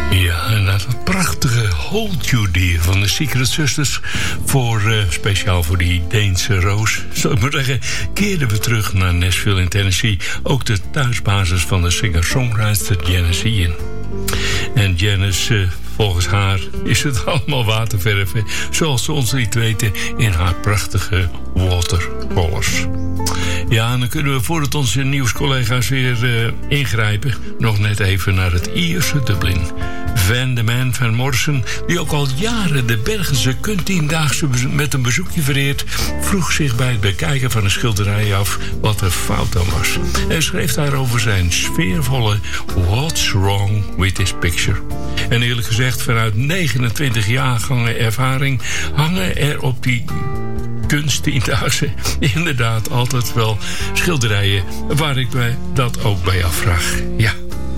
Ja, en dat prachtige Hold You Dear van de Secret Sisters. Speciaal voor die Deense Roos, zal ik maar zeggen, keerden we terug naar Nashville in Tennessee. Ook de thuisbasis van de singer-songwriter Janis Ian. En Janis, volgens haar is het allemaal waterverven, zoals ze ons liet weten in haar prachtige watercolors. Ja, en dan kunnen we voordat onze nieuwscollega's weer ingrijpen nog net even naar het Ierse Dublin. Van de Man van Morrison, die ook al jaren de Belgische kunsttiendaagse met een bezoekje vereert, vroeg zich bij het bekijken van een schilderij af wat er fout aan was. En schreef daarover zijn sfeervolle What's Wrong with This Picture. En eerlijk gezegd, vanuit 29 jaargangen ervaring hangen er op die kunsttiendaagse inderdaad altijd wel schilderijen waar ik mij dat ook bij afvraag. Ja.